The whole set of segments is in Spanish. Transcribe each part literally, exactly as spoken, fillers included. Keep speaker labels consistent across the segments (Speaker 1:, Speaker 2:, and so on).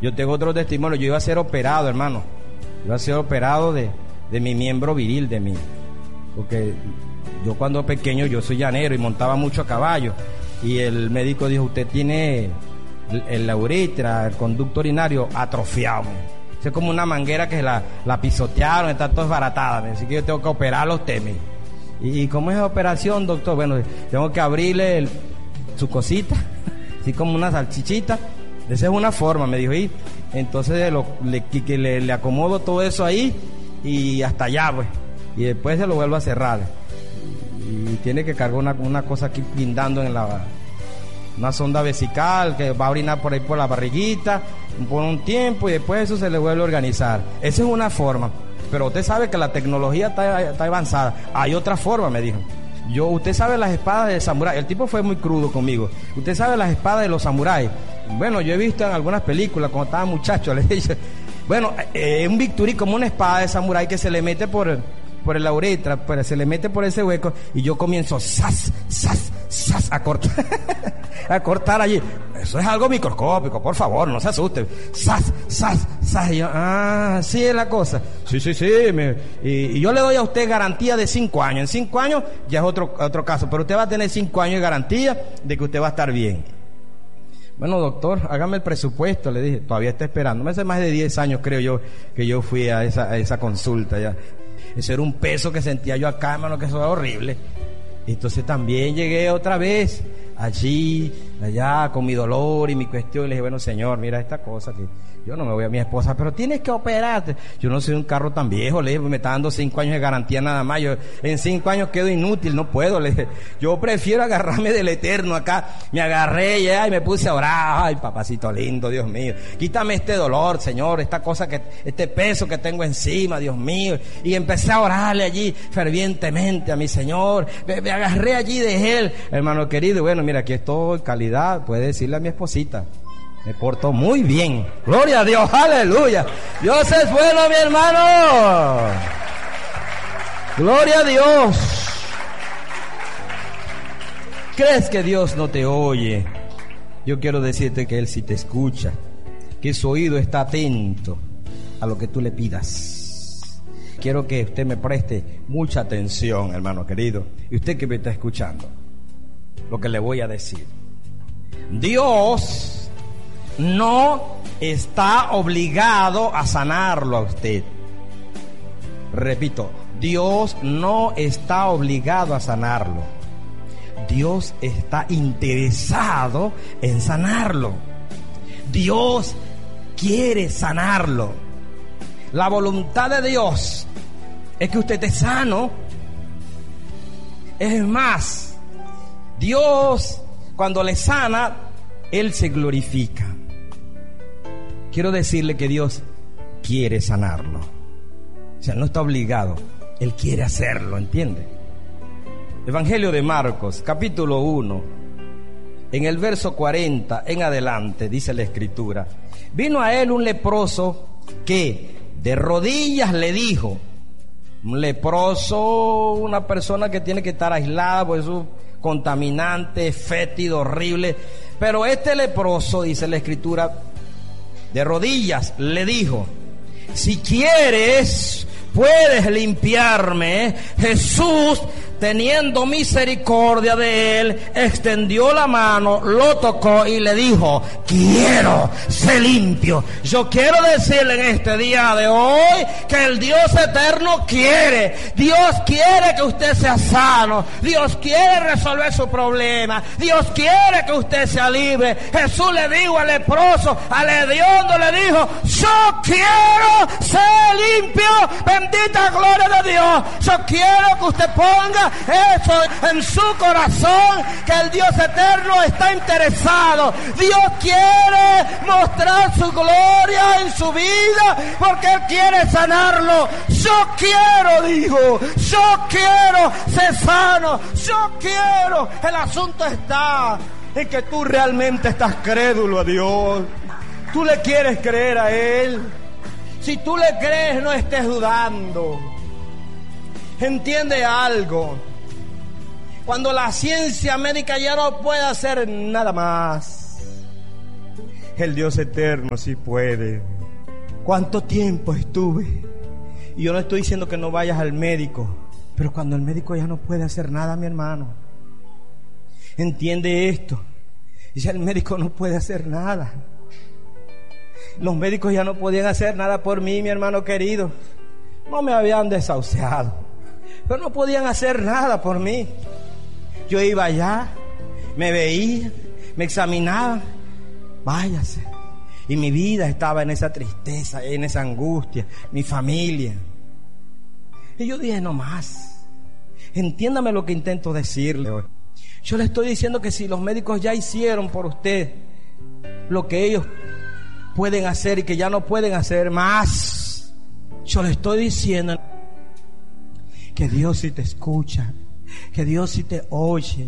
Speaker 1: Yo tengo otro testimonio. Yo iba a ser operado, hermano. Iba a ser operado de, de mi miembro viril, de mí. Porque yo cuando pequeño, yo soy llanero y montaba mucho a caballo. Y el médico dijo, usted tiene el, el la uretra, el conducto urinario atrofiado. Es como una manguera que la, la pisotearon, está todo desbaratada. Así que yo tengo que operarlo a usted. Me. ¿Y, ¿Y cómo es la operación, doctor? Bueno, tengo que abrirle el, su cosita, así como una salchichita. Esa es una forma, me dijo. Y entonces lo, le, que le, le acomodo todo eso ahí y hasta allá, pues. Y después se lo vuelvo a cerrar. Y tiene que cargar una, una cosa aquí blindando en la... una sonda vesical que va a orinar por ahí por la barriguita por un tiempo y después eso se le vuelve a organizar. Esa es una forma, pero usted sabe que la tecnología está, está avanzada. Hay otra forma, me dijo. Yo, usted sabe las espadas de samurái. El tipo fue muy crudo conmigo. Usted sabe las espadas de los samuráis. Bueno, yo he visto en algunas películas cuando estaba muchacho, le dije, bueno, es eh, un bisturí como una espada de samurái que se le mete por por la uretra, pero se le mete por ese hueco y yo comienzo sas, sas, sas a cortar a cortar allí. Eso es algo microscópico, por favor, no se asuste. Sas, sas, sas. Y yo, ah, sí es la cosa. Sí, sí, sí. Me, y, y yo le doy a usted garantía de cinco años. En cinco años ya es otro, otro caso, pero usted va a tener cinco años de garantía de que usted va a estar bien. Bueno, doctor, hágame el presupuesto, le dije. Todavía está esperando. Hace más de diez años creo yo que yo fui a esa, a esa consulta ya. Eso era un peso que sentía yo acá, hermano, que eso era horrible. Entonces también llegué otra vez allí, allá, con mi dolor y mi cuestión. Y le dije, bueno, señor, mira esta cosa que yo no me voy a mi esposa, pero tienes que operarte. Yo no soy un carro tan viejo, le dije, me está dando cinco años de garantía nada más. Yo en cinco años quedo inútil, no puedo. Le dije, yo prefiero agarrarme del eterno acá. Me agarré ya y me puse a orar. Ay, papacito lindo, Dios mío. Quítame este dolor, Señor, esta cosa que, este peso que tengo encima, Dios mío. Y empecé a orarle allí fervientemente a mi Señor. Me, me agarré allí de Él, hermano querido. Bueno, mira, aquí estoy, calidad, puede decirle a mi esposita. Me porto muy bien. Gloria a Dios, aleluya. Dios es bueno, mi hermano. Gloria a Dios. ¿Crees que Dios no te oye? Yo quiero decirte que Él sí te escucha, que su oído está atento a lo que tú le pidas. Quiero que usted me preste mucha atención, hermano querido, y usted que me está escuchando, lo que le voy a decir. Dios no está obligado a sanarlo a usted. Repito, Dios no está obligado a sanarlo. Dios está interesado en sanarlo. Dios quiere sanarlo. La voluntad de Dios es que usted esté sano. Es más, Dios cuando le sana, Él se glorifica. Quiero decirle que Dios quiere sanarlo. O sea, no está obligado. Él quiere hacerlo, ¿entiende? Evangelio de Marcos, capítulo uno. En el verso cuarenta en adelante, dice la Escritura. Vino a él un leproso que de rodillas le dijo. Un leproso, una persona que tiene que estar aislada, pues es un contaminante, fétido, horrible. Pero este leproso, dice la Escritura, de rodillas le dijo: si quieres, puedes limpiarme. Jesús, teniendo misericordia de él, extendió la mano, lo tocó y le dijo: quiero, sé limpio. Yo quiero decirle en este día de hoy que el Dios eterno quiere. Dios quiere que usted sea sano. Dios quiere resolver su problema. Dios quiere que usted sea libre. Jesús le dijo al leproso, al hediondo le dijo: yo quiero ser limpio. Bendita gloria de Dios. Yo quiero que usted ponga eso en su corazón, que el Dios eterno está interesado. Dios quiere mostrar su gloria en su vida porque Él quiere sanarlo. Yo quiero, dijo, yo quiero ser sano, yo quiero. El asunto está en que tú realmente estás crédulo a Dios. Tú le quieres creer a Él. Si tú le crees, no estés dudando. Entiende algo. Cuando la ciencia médica ya no puede hacer nada más, El Dios eterno sí puede. ¿Cuánto tiempo estuve? Y yo no estoy diciendo que no vayas al médico, pero cuando el médico ya no puede hacer nada, mi hermano, entiende esto. Ya el médico no puede hacer nada. Los médicos ya no podían hacer nada por mí, mi hermano querido. No me habían desahuciado, pero no podían hacer nada por mí. Yo iba allá, me veía, me examinaban, váyase. Y mi vida estaba en esa tristeza, en esa angustia, mi familia. Y yo dije, no más. Entiéndame lo que intento decirle hoy. Yo le estoy diciendo que si los médicos ya hicieron por usted lo que ellos pueden hacer y que ya no pueden hacer más, yo le estoy diciendo que Dios sí te escucha, que Dios sí te oye.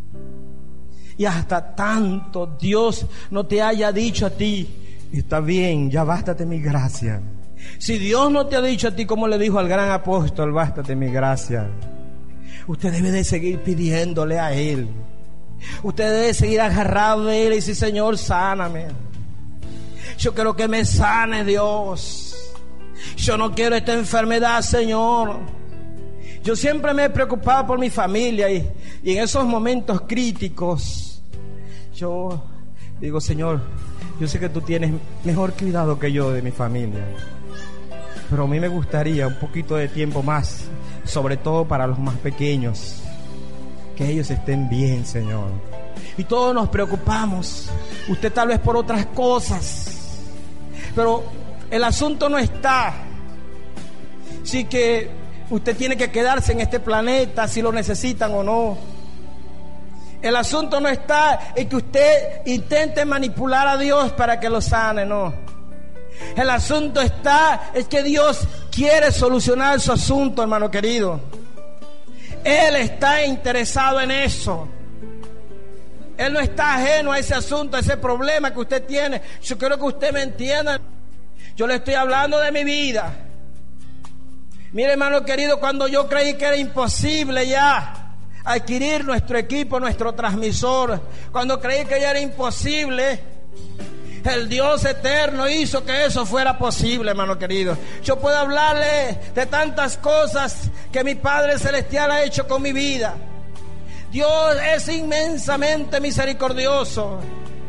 Speaker 1: Y hasta tanto Dios no te haya dicho a ti, está bien, ya bástate mi gracia. Si Dios no te ha dicho a ti como le dijo al gran apóstol, bástate mi gracia, usted debe de seguir pidiéndole a Él. Usted debe seguir agarrado de Él y decir, Señor, sáname. Yo quiero que me sane, Dios. Yo no quiero esta enfermedad, Señor. Yo siempre me he preocupado por mi familia y, y en esos momentos críticos yo digo, Señor, yo sé que tú tienes mejor cuidado que yo de mi familia, pero a mí me gustaría un poquito de tiempo más, sobre todo para los más pequeños, que ellos estén bien, Señor. Y todos nos preocupamos, usted tal vez por otras cosas, pero el asunto no está si que usted tiene que quedarse en este planeta, si lo necesitan o no. El asunto no está en que usted intente manipular a Dios para que lo sane, no. El asunto está es que Dios quiere solucionar su asunto, hermano querido. Él está interesado en eso. Él no está ajeno a ese asunto, a ese problema que usted tiene. Yo quiero que usted me entienda. Yo le estoy hablando de mi vida. Mire, hermano querido, cuando yo creí que era imposible ya adquirir nuestro equipo, nuestro transmisor, cuando creí que ya era imposible, el Dios eterno hizo que eso fuera posible, hermano querido. Yo puedo hablarle de tantas cosas que mi Padre Celestial ha hecho con mi vida. Dios es inmensamente misericordioso.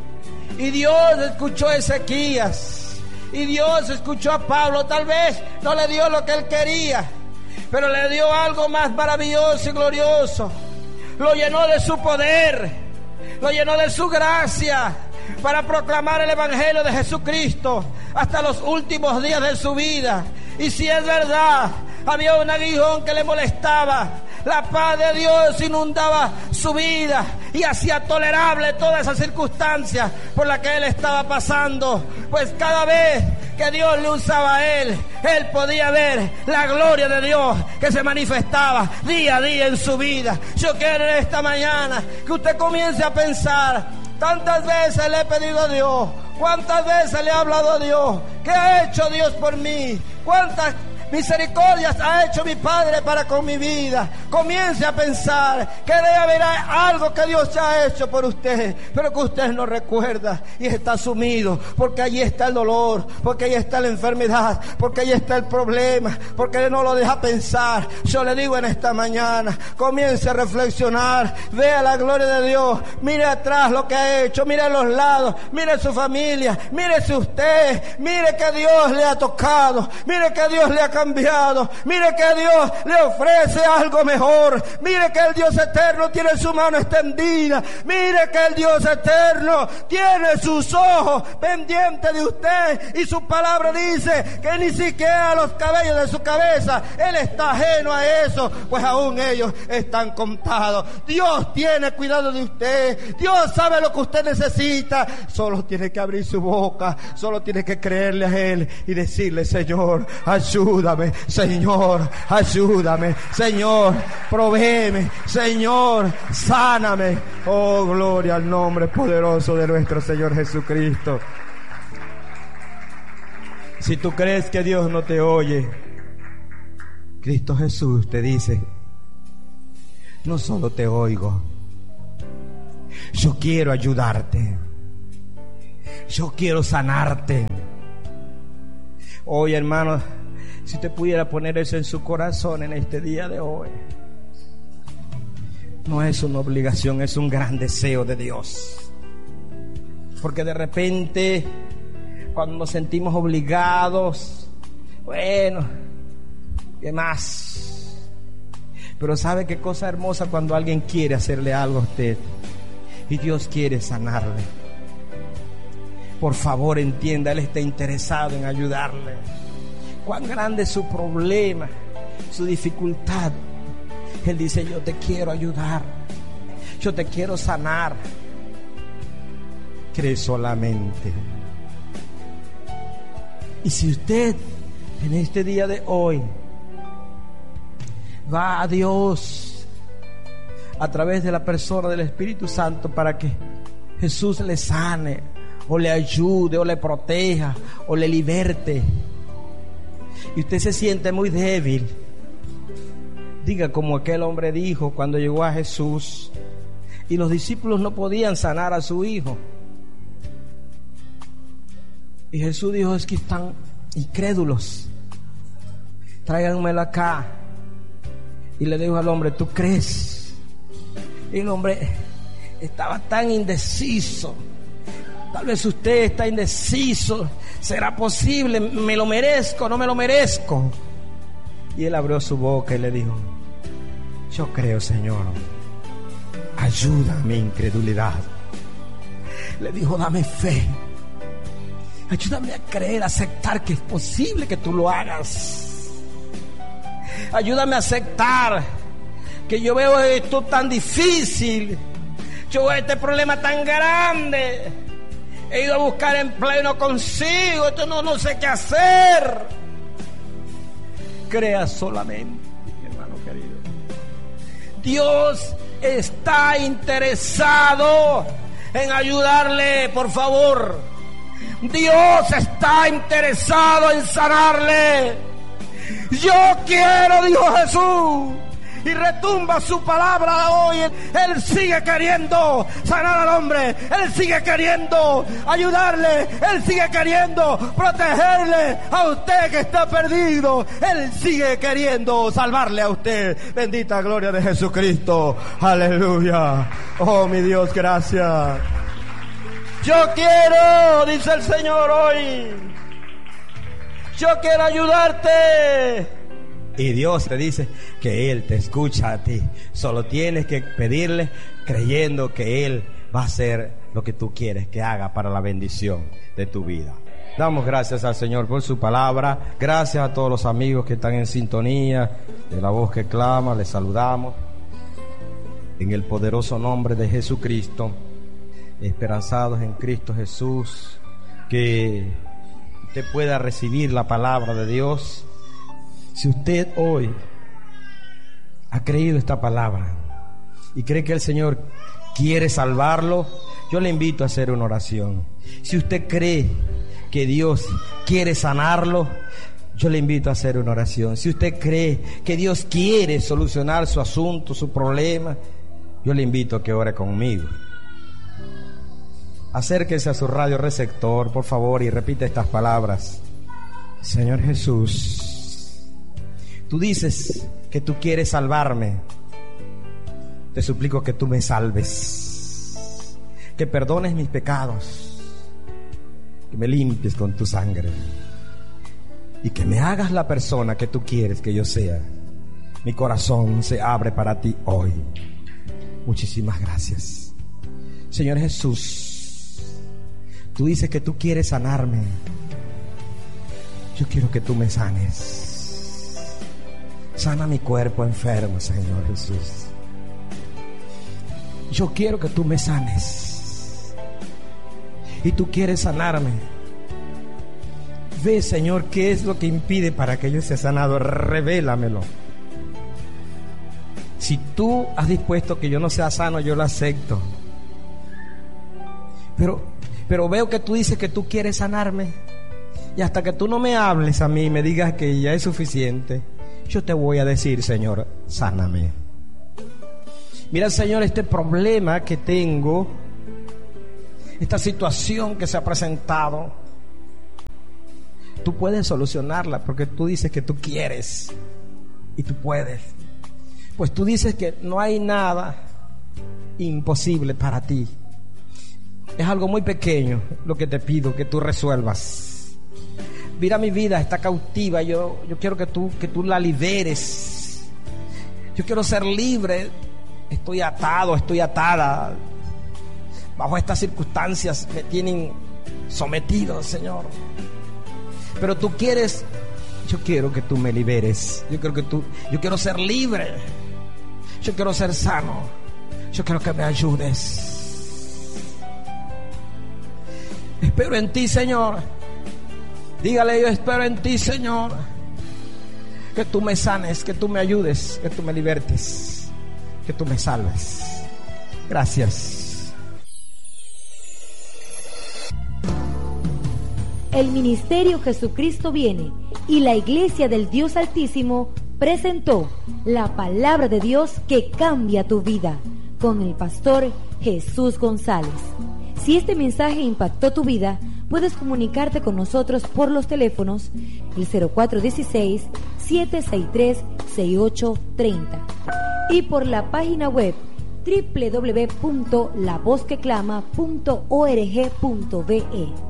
Speaker 1: Y Dios escuchó a Ezequías. Y Dios escuchó a Pablo. Tal vez no le dio lo que él quería, pero le dio algo más maravilloso y glorioso. Lo llenó de su poder, lo llenó de su gracia para proclamar el evangelio de Jesucristo hasta los últimos días de su vida. Y si es verdad, había un aguijón que le molestaba, la paz de Dios inundaba su vida y hacía tolerable todas esas circunstancias por las que él estaba pasando. Pues cada vez que Dios le usaba a él, él podía ver la gloria de Dios que se manifestaba día a día en su vida. Yo quiero en esta mañana que usted comience a pensar: tantas veces le he pedido a Dios, cuántas veces le he hablado a Dios, ¿qué ha hecho Dios por mí? ¿Cuántas misericordias ha hecho mi Padre para con mi vida? Comience a pensar que debe haber algo que Dios ya ha hecho por usted, pero que usted no recuerda y está sumido, porque allí está el dolor, porque allí está la enfermedad, porque allí está el problema, porque no lo deja pensar. Yo le digo en esta mañana, comience a reflexionar, vea la gloria de Dios, mire atrás lo que ha hecho, mire a los lados, mire su familia, mírese usted, mire que Dios le ha tocado, mire que Dios le ha cambiado, mire que Dios le ofrece algo mejor, mire que el Dios eterno tiene su mano extendida, mire que el Dios eterno tiene sus ojos pendientes de usted, y su palabra dice que ni siquiera los cabellos de su cabeza Él está ajeno a eso, pues aún ellos están contados. Dios tiene cuidado de usted, Dios sabe lo que usted necesita, solo tiene que abrir su boca, solo tiene que creerle a Él y decirle: Señor, ayúdame, Señor, ayúdame, Señor, provéeme, Señor, sáname. Oh, gloria al nombre poderoso de nuestro Señor Jesucristo. Si tú crees que Dios no te oye, Cristo Jesús te dice: no solo te oigo, yo quiero ayudarte. yo quiero sanarte. Hoy, hermano, si usted pudiera poner eso en su corazón en este día de hoy. No es una obligación, es un gran deseo de Dios. Porque de repente, cuando nos sentimos obligados, bueno, ¿qué más? Pero ¿sabe qué cosa hermosa cuando alguien quiere hacerle algo a usted? Y Dios quiere sanarle. Por favor, entienda, Él está interesado en ayudarle. Cuán grande es su problema, su dificultad. Él dice, yo te quiero ayudar, yo te quiero sanar. Cree solamente. Y si usted en este día de hoy va a Dios a través de la persona del Espíritu Santo para que Jesús le sane, o le ayude, o le proteja, o le liberte, y usted se siente muy débil, diga como aquel hombre dijo cuando llegó a Jesús y los discípulos no podían sanar a su hijo, y Jesús dijo, es que están incrédulos, tráiganmelo acá. Y le dijo al hombre, ¿tú crees? Y el hombre estaba tan indeciso. Tal vez usted está indeciso. ¿Será posible? ¿Me lo merezco? ¿No me lo merezco? Y él abrió su boca y le dijo, yo creo, Señor, ayuda a mi incredulidad. Le dijo, dame fe, ayúdame a creer, a aceptar que es posible que tú lo hagas. Ayúdame a aceptar que yo veo esto tan difícil, yo veo este problema tan grande. He ido a buscar empleo y no consigo, esto no, no sé qué hacer. Crea solamente, hermano querido. Dios está interesado en ayudarle, por favor. Dios está interesado en sanarle. Yo quiero, dijo Jesús, y retumba su palabra hoy. Él sigue queriendo sanar al hombre, Él sigue queriendo ayudarle, Él sigue queriendo protegerle a usted que está perdido, Él sigue queriendo salvarle a usted. Bendita gloria de Jesucristo, aleluya. Oh mi Dios, gracias. Yo quiero, dice el Señor hoy, yo quiero ayudarte. Y Dios te dice que Él te escucha a ti. Solo tienes que pedirle creyendo que Él va a hacer lo que tú quieres que haga para la bendición de tu vida. Damos gracias al Señor por su palabra. Gracias a todos los amigos que están en sintonía de La Voz que Clama. Les saludamos en el poderoso nombre de Jesucristo, esperanzados en Cristo Jesús, que usted pueda recibir la palabra de Dios. Si usted hoy ha creído esta palabra y cree que el Señor quiere salvarlo, yo le invito a hacer una oración. Si usted cree que Dios quiere sanarlo, yo le invito a hacer una oración. Si usted cree que Dios quiere solucionar su asunto, su problema, yo le invito a que ore conmigo. Acérquese a su radio receptor, por favor, y repite estas palabras. Señor Jesús, tú dices que tú quieres salvarme. Te suplico que tú me salves, que perdones mis pecados, que me limpies con tu sangre y que me hagas la persona que tú quieres que yo sea. Mi corazón se abre para ti hoy. Muchísimas gracias. Señor Jesús, tú dices que tú quieres sanarme. Yo quiero que tú me sanes. Sana mi cuerpo enfermo, Señor Jesús. Yo quiero que tú me sanes. Y tú quieres sanarme. Ve, Señor, qué es lo que impide para que yo sea sanado. Revélamelo. Si tú has dispuesto que yo no sea sano, yo lo acepto. Pero, pero veo que tú dices que tú quieres sanarme. Y hasta que tú no me hables a mí y me digas que ya es suficiente, yo te voy a decir, Señor, sáname. Mira, Señor, este problema que tengo esta situación que se ha presentado, tú puedes solucionarla porque tú dices que tú quieres y tú puedes. Pues tú dices que no hay nada imposible para ti. Es algo muy pequeño lo que te pido que tú resuelvas. Mira, mi vida está cautiva. Yo, yo quiero que tú, que tú la liberes. Yo quiero ser libre. Estoy atado, estoy atada. Bajo estas circunstancias me tienen sometido, Señor. Pero tú quieres, yo quiero que tú me liberes. Yo quiero que tú, yo quiero ser libre. Yo quiero ser sano. Yo quiero que me ayudes. Espero en ti, Señor. Dígale, yo espero en ti, Señor. Que tú me sanes, que tú me ayudes, que tú me libertes, que tú me salves. Gracias.
Speaker 2: El Ministerio Jesucristo Viene y la Iglesia del Dios Altísimo presentó la palabra de Dios que cambia tu vida con el pastor Jesús González. Si este mensaje impactó tu vida, puedes comunicarte con nosotros por los teléfonos el cero cuatro uno seis, siete seis tres, seis ocho tres cero y por la página web doble u doble u doble u punto la voz que clama punto org punto be.